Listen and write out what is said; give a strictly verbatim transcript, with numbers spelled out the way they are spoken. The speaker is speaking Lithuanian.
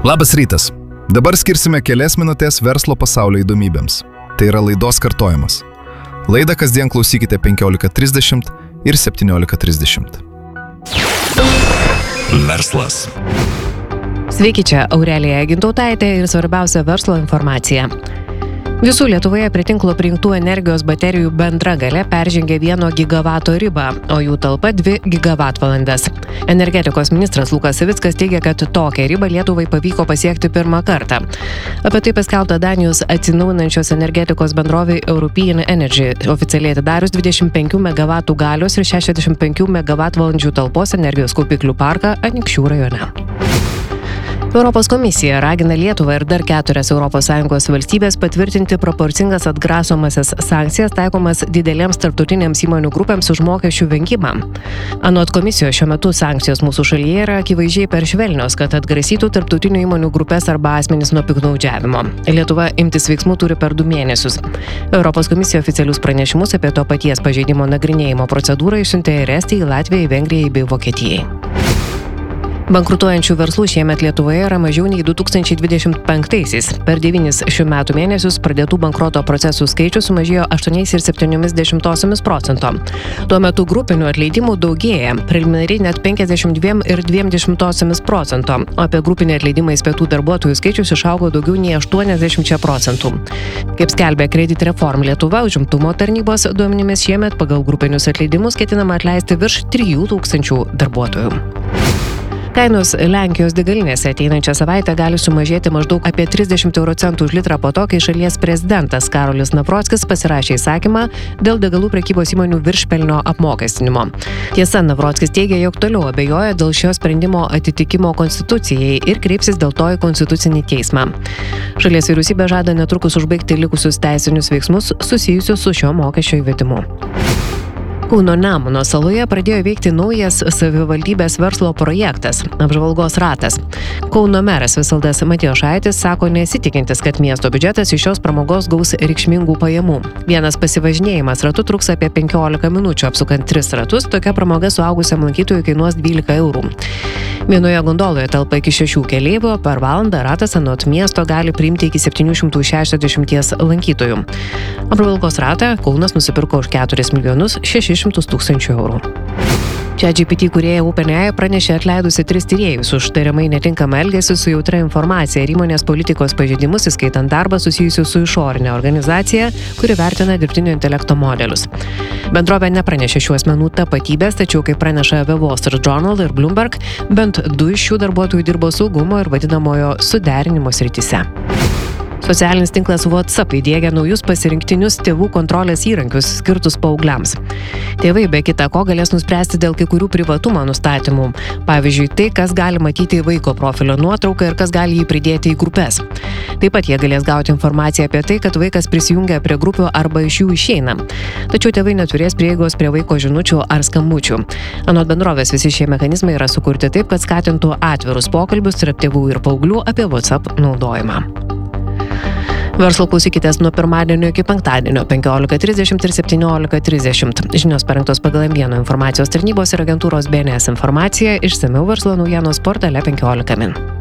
Labas rytas. Dabar skirsime kelias minutės verslo pasaulio įdomybėms. Tai yra laidos kartojimas. Laidą kasdien klausykite penkiolika trisdešimt ir septyniolika trisdešimt. Verslas. Sveiki, čia Aurelija Gintautaitė ir svarbiausia verslo informacija. Visų Lietuvoje prie tinklo prijungtų energijos baterijų bendra galia peržengė vieno gigavato ribą, o jų talpa dvi gigavatvalandes. Energetikos ministras Lukas Savickas teigia, kad tokią ribą Lietuvai pavyko pasiekti pirmą kartą. Apie tai paskelbta Danijos atsinaujinančios energetikos bendrovei European Energy, oficialiai atidarius dvidešimt penkių megavatų galios ir šešiasdešimt penkių megavatvalandžių talpos energijos kaupiklių parką Anykščių rajone. Europos komisija ragina Lietuvą ir dar keturias Europos Sąjungos valstybės patvirtinti proporcingas atgrasomasias sankcijas taikomas didelėms tarptautinėms įmonių grupėms už mokesčių vengimą. Anot komisijos, šiuo metu sankcijos mūsų šalyje yra akivaizdžiai per švelnios, kad atgrasytų tarptautinių įmonių grupės arba asmenys nuo piktnaudžiavimo. Lietuva imtis veiksmų turi per du mėnesius. Europos komisija oficialius pranešimus apie to paties pažeidimo nagrinėjimo procedūrą išsiuntė ir Estijai, Latvijai, Vengrijai bei Vokietijai. Bankrutuojančių verslų šiemet Lietuvoje yra mažiau nei du tūkstančiai dvidešimt penktaisiais. Per devynis šių metų mėnesius pradėtų bankroto procesų skaičius sumažėjo aštuoni ir septyni dešimtosios procento. Tuo metu grupinių atleidimų daugėja, preliminariai net penkiasdešimt du ir dvi dešimtosios procento, o apie grupinį atleidimą įspėtų darbuotojų skaičius išaugo daugiau nei aštuoniasdešimt procentų. Kaip skelbia Credit Reform Lietuva, užimtumo tarnybos duomenimis šiemet pagal grupinius atleidimus ketinama atleisti virš trijų tūkstančių darbuotojų. Kainos Lenkijos degalinėse ateinančią savaitę gali sumažėti maždaug apie trisdešimt euro centų už litrą po to, kai šalies prezidentas Karolis Navrockis pasirašė įsakymą dėl degalų prekybos įmonių viršpelnio apmokestinimo. Tiesa, Navrockis teigia, jog toliau abejoja dėl šio sprendimo atitikimo konstitucijai ir kreipsis dėl to į konstitucinį teismą. Šalies vyriausybė žada netrukus užbaigti likusius teisinius veiksmus susijusius su šio mokesčio įvedimu. Kauno Nemuno saloje pradėjo veikti naujas savivaldybės verslo projektas – apžvalgos ratas. Kauno meras Visvaldas Matijošaitis sako nesitikintis, kad miesto biudžetas iš šios pramogos gaus reikšmingų pajamų. Vienas pasivažinėjimas ratu truks apie penkiolika minučių, apsukant tris ratus, tokia pramoga suaugusiam lankytojui kainuos dvylika eurų. Vienoje gondoloje telpa iki šešių keleivių, per valandą ratas anot miesto gali priimti iki septynių šimtų šešiasdešimt lankytojų. Apžvalgos ratą Kaunas nusipirko už keturis milijonus šešis šimtus tūkstančių eurų. ChatGPT kūrėja OpenAI pranešė atleidusi tris tyrėjus už tariamai netinkamą elgesį su jautra informacija ir įmonės politikos pažeidimus, įskaitant darbą susijusiu su išorinė organizacija, kuri vertina dirbtinio intelekto modelius. Bendrovė nepranešė šių asmenų tapatybės, tačiau, kaip praneša The Wall Street Journal ir Bloomberg, bent du iš šių darbuotojų dirbo saugumo ir vadinamojo suderinimo srityse. Socialinis tinklas WhatsApp įdiegia naujus pasirinktinius tėvų kontrolės įrankius skirtus paaugliams. Tėvai be kita ko galės nuspręsti dėl kai kurių privatumo nustatymų. Pavyzdžiui, tai, kas gali matyti vaiko profilio nuotrauką ir kas gali jį pridėti į grupės. Taip pat jie galės gauti informaciją apie tai, kad vaikas prisijungia prie grupių arba iš jų išeina. Tačiau tėvai neturės prieigos prie vaiko žinučių ar skambučių. Anot bendrovės visi šie mechanizmai yra sukurti taip, kad skatintų atvirus pokalbius tarp tėvų ir paauglių apie WhatsApp naudojimą. Verslo klausykitės nuo pirmadienio iki penktadienio penkiolika trisdešimt ir septyniolika trisdešimt. Žinios parengtos pagal M vienas informacijos tarnybos ir agentūros B N S informacija, išsamiau verslo naujienos portale penkiolika min.